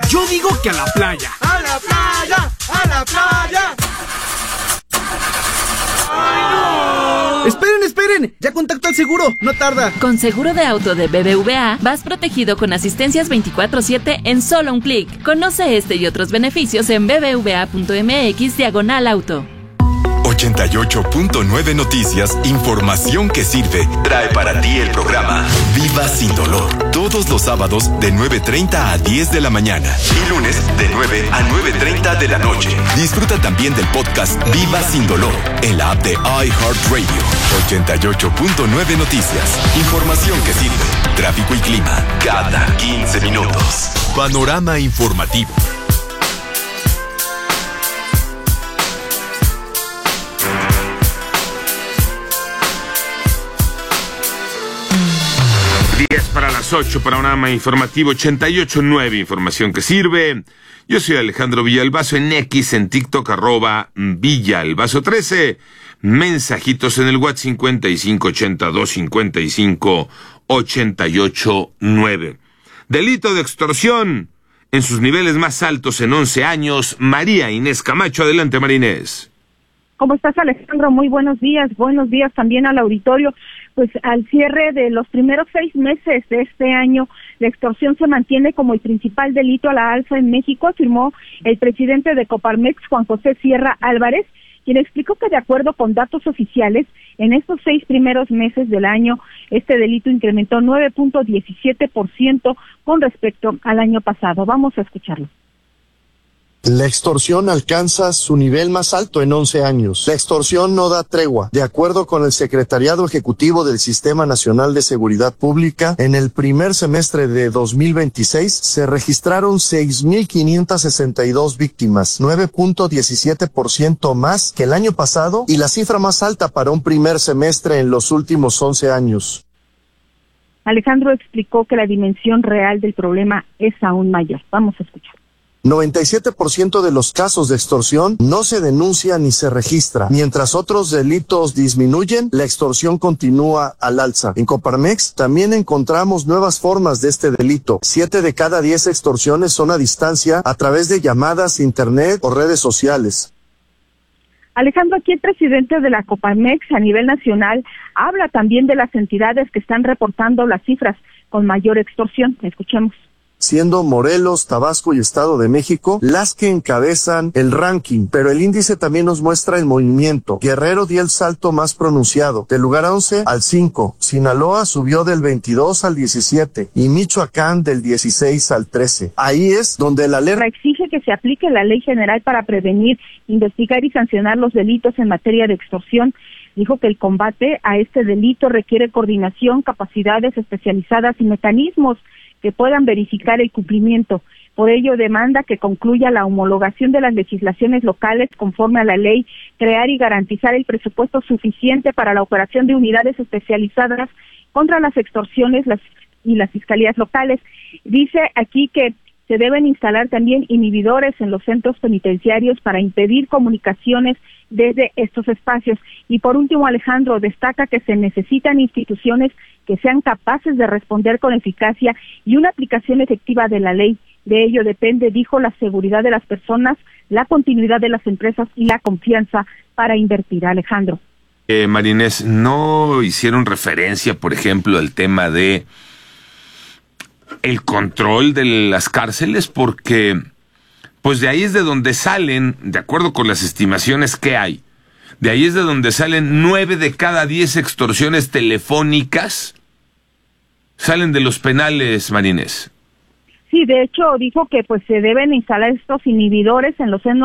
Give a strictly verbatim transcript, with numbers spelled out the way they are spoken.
Yo digo que a la playa. ¡A la playa! ¡A la playa! ¡Ay, no! Esperen, esperen, ya contacto al seguro, no tarda. Con seguro de auto de B B V A, vas protegido con asistencias veinticuatro siete en solo un clic. Conoce este y otros beneficios en bbva.mx diagonal auto. ochenta y ocho punto nueve Noticias, información que sirve, trae para ti el programa Viva Sin Dolor, todos los sábados de nueve treinta a diez de la mañana y lunes de nueve a nueve treinta de la noche. Disfruta también del podcast Viva Sin Dolor en la app de iHeartRadio. ochenta y ocho punto nueve Noticias, información que sirve, tráfico y clima cada quince minutos. Panorama informativo. diez para las ocho, panorama informativo ochenta y ocho punto nueve, información que sirve. Yo soy Alejandro Villalbazo en X, en TikTok, arroba Villalbazo trece. Mensajitos en el WhatsApp cincuenta y cinco ochenta y dos cincuenta y cinco ochenta y ocho nueve. Delito de extorsión en sus niveles más altos en once años. María Inés Camacho, adelante María Inés. ¿Cómo estás, Alejandro? Muy buenos días. Buenos días también al auditorio. Pues al cierre de los primeros seis meses de este año, la extorsión se mantiene como el principal delito a la alza en México, afirmó el presidente de Coparmex, Juan José Sierra Álvarez, quien explicó que de acuerdo con datos oficiales, en estos seis primeros meses del año, este delito incrementó nueve punto diecisiete por ciento con respecto al año pasado. Vamos a escucharlo. La extorsión alcanza su nivel más alto en once años. La extorsión no da tregua. De acuerdo con el Secretariado Ejecutivo del Sistema Nacional de Seguridad Pública, en el primer semestre de dos mil veintiséis se registraron seis mil quinientas sesenta y dos víctimas, nueve punto diecisiete por ciento más que el año pasado y la cifra más alta para un primer semestre en los últimos once años. Alejandro explicó que la dimensión real del problema es aún mayor. Vamos a escuchar. noventa y siete por ciento de los casos de extorsión no se denuncia ni se registra. Mientras otros delitos disminuyen, la extorsión continúa al alza. En Coparmex también encontramos nuevas formas de este delito. Siete de cada diez extorsiones son a distancia a través de llamadas, internet o redes sociales. Alejandro, aquí el presidente de la Coparmex a nivel nacional habla también de las entidades que están reportando las cifras con mayor extorsión. Escuchemos. Siendo Morelos, Tabasco y Estado de México las que encabezan el ranking, pero el índice también nos muestra el movimiento. Guerrero dio el salto más pronunciado, del lugar once al cinco, Sinaloa subió del veintidós al diecisiete y Michoacán del dieciséis al trece. Ahí es donde la ley exige que se aplique la Ley General para prevenir, investigar y sancionar los delitos en materia de extorsión. Dijo que el combate a este delito requiere coordinación, capacidades especializadas y mecanismos que puedan verificar el cumplimiento. Por ello, demanda que concluya la homologación de las legislaciones locales conforme a la ley, crear y garantizar el presupuesto suficiente para la operación de unidades especializadas contra las extorsiones las, y las fiscalías locales. Dice aquí que se deben instalar también inhibidores en los centros penitenciarios para impedir comunicaciones desde estos espacios. Y por último, Alejandro destaca que se necesitan instituciones que sean capaces de responder con eficacia y una aplicación efectiva de la ley. De ello depende, dijo, la seguridad de las personas, la continuidad de las empresas y la confianza para invertir. Alejandro. Eh, Marinés, ¿no hicieron referencia, por ejemplo, al tema de el control de las cárceles? Porque pues de ahí es de donde salen, de acuerdo con las estimaciones que hay, de ahí es de donde salen nueve de cada diez extorsiones telefónicas, salen de los penales, Marinés. Sí, de hecho dijo que pues se deben instalar estos inhibidores en los centros